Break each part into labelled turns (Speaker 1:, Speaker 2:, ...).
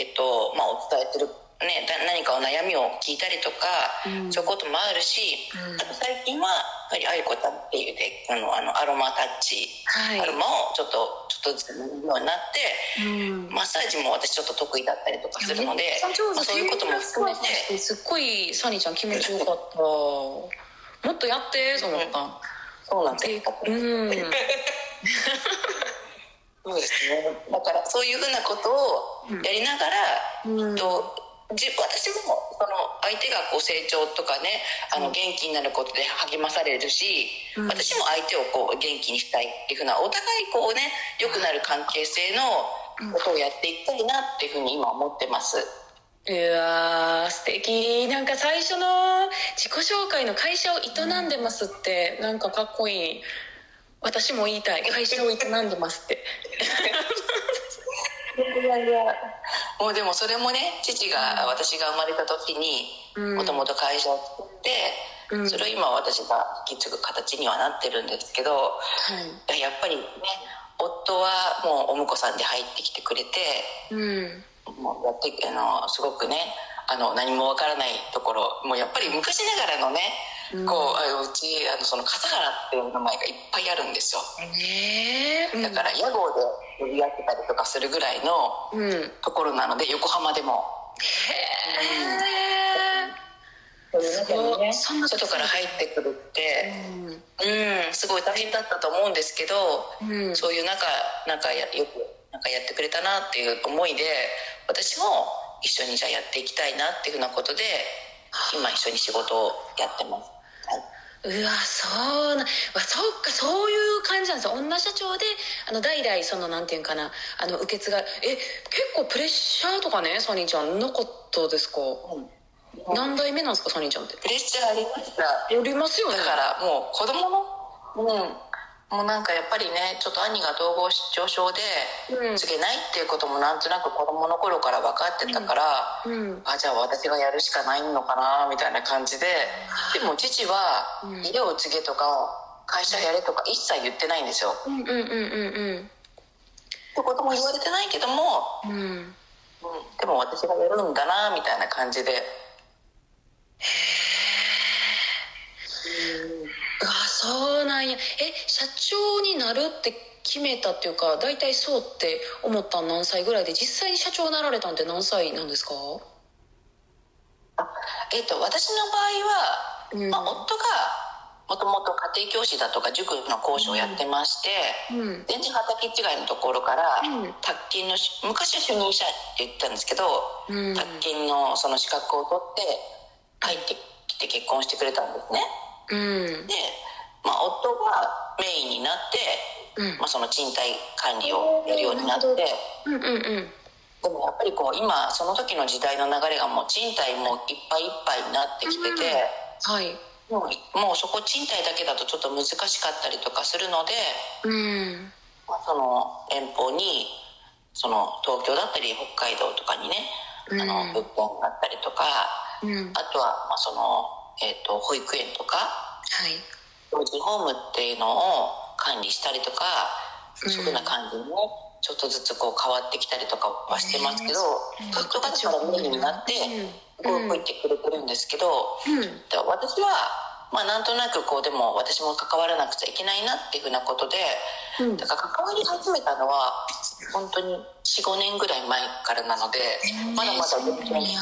Speaker 1: お伝えするね、何かお悩みを聞いたりとか、そういうこともあるし、あと最近はやっぱり愛子ちゃんっていうでアロマタッチ、アロマをちょっとずつ塗るようになって、マッサージも私ちょっと得意だったりとかするので、そういうことも含めて
Speaker 2: すっごいサニーちゃん気持ちよかったもっとやってと思った、
Speaker 1: そうなんですよそうですね。だからそういうふうなことをやりながら、私もその相手がこう成長とかね、元気になることで励まされるし、私も相手をこう元気にしたいっていうふうな、お互いこうね、良くなる関係性のことをやっていきたいなっていうふうに今思ってます。
Speaker 2: うわー素敵。なんか最初の自己紹介の会社を営んでますってなんかかっこいい。私も言いたい。会社を営んでますって
Speaker 1: もうでもそれもね、父が、私が生まれた時にもともと会社を作って、それを今私が引き継ぐ形にはなってるんですけど、やっぱりね、夫はもうお婿さんで入ってきてくれて、もうやってすごくね、何もわからないところ、もうやっぱり昔ながらのね、うちその笠原っていう名前がいっぱいあるんですよ、だから屋号で呼び合ってたりとかするぐらいのところなので、横浜でもそんな外から入ってくるって、すごい大変だったと思うんですけど、そういうよくやってくれたなっていう思いで、私も一緒にじゃあやっていきたいなっていうふうなことで今一緒に仕事をやってます。
Speaker 2: うわ、そうか、そういう感じなんですよ。女社長で代々そのなんていうかな、受け継が結構プレッシャーとかね、サニーちゃんなかったですか？何代目なんですか、サニーちゃんって。
Speaker 1: プレッシャーありました。あ
Speaker 2: りますよね。
Speaker 1: だからもう子供のもうなんかやっぱりね、ちょっと兄が統合失調症で継げないっていうこともなんとなく子供の頃から分かってたから、じゃあ私がやるしかないのかなみたいな感じで、でも父は家を継げとか会社やれとか一切言ってないんですよ。ってことも言われてないけども、でも私がやるんだなみたいな感じで。
Speaker 2: そうなんや。社長になるって決めたっていうか、大体そうって思ったの何歳ぐらいで、実際に社長になられたんって何歳なんですか？
Speaker 1: 私の場合は、夫がもともと家庭教師だとか塾の講師をやってまして、全然畑違いのところから、宅建の昔は主任者って言ってたんですけど、宅建のその資格を取って帰ってきて結婚してくれたんですね。で、夫がメインになって、その賃貸管理をやるようになって、でもやっぱり今その時の時代の流れがもう賃貸もいっぱいいっぱいになってきてて、もうそこ賃貸だけだとちょっと難しかったりとかするので、その遠方にその東京だったり北海道とかにね、物件があったりとか、あとはその、保育園とか、老人ホームっていうのを管理したりとか、そういうふうな感じにね、ちょっとずつ変わってきたりとかはしてますけど、夫が力メインになって動いてくれてるんですけど、私はなんとなくでも私も関わらなくちゃいけないなっていうふうなことで、だから関わり始めたのは本当に 4,5 年ぐらい前からなので、まだまだ全然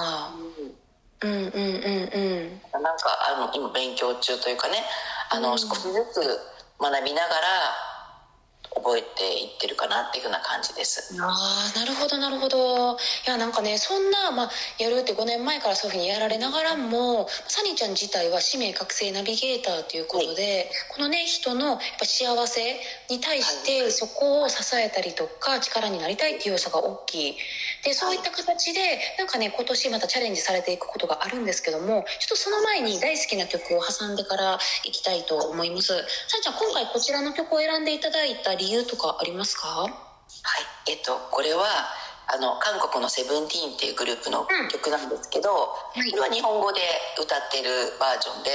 Speaker 1: なんか今勉強中というかね、少しずつ学びながら覚えていってるかなっていう風な感じです。
Speaker 2: なるほどなるほど。いやなんかね、そんな、やるって5年前からそういう風にやられながらも、サニーちゃん自体は使命覚醒ナビゲーターということで、このね、人のやっぱ幸せに対してそこを支えたりとか力になりたいっていう要素が大きいで、そういった形でなんかね、今年またチャレンジされていくことがあるんですけども、ちょっとその前に大好きな曲を挟んでからいきたいと思います。サニーちゃん、今回こちらの曲を選んでいただいた理由とかありますか？
Speaker 1: はい、これは韓国のセブンティーンっていうグループの曲なんですけど、これは日本語で歌ってるバージョンで、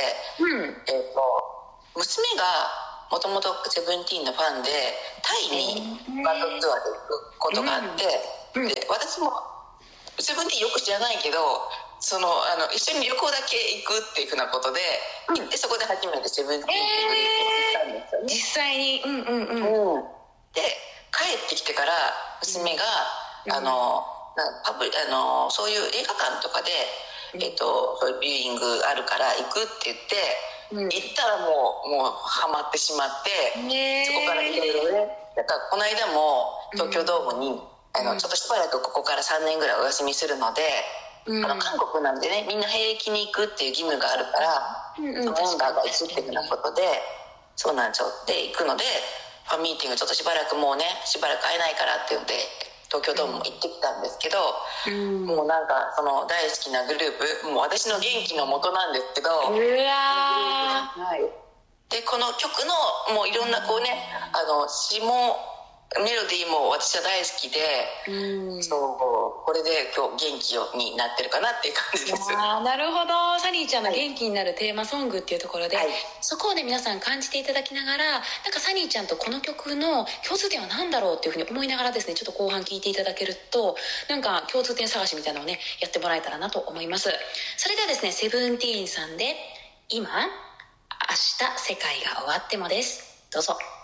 Speaker 1: 娘がもともとセブンティーンのファンでタイにバンドツアーで行くことがあって、で私もセブンティーンよく知らないけど一緒に旅行だけ行くっていうふうなことで、行ってそこで初めてセブンティーンっていうグループに行ったんですよね。
Speaker 2: 実際に
Speaker 1: で帰ってきてから娘が、そういう映画館とかで、そういうビューイングあるから行くって言って、行ったらもうハマってしまって、そこからいろいろね、だからこの間も東京ドームに、ちょっとしばらくここから3年ぐらいお休みするので、韓国なんでね、みんな兵役に行くっていう義務があるから、そのメンバーが行くっていうようなことで、そうなんですよ。で行くので、ファンミーティングちょっとしばらく会えないからっていうので東京ドームも行ってきたんですけど、もうなんかその大好きなグループ、もう私の元気の元なんですけど、でこの曲のもういろんなこうね、詞もメロディーも私は大好きで、これで今日元気になってるかなっていう感じです。
Speaker 2: なるほど。サニーちゃんの元気になるテーマソングっていうところで、そこをね皆さん感じていただきながら、なんかサニーちゃんとこの曲の共通点は何だろうっていうふうに思いながらですね、ちょっと後半聞いていただけると、なんか共通点探しみたいなのをねやってもらえたらなと思います。それではですね、セブンティーンさんで今明日世界が終わってもです。どうぞ。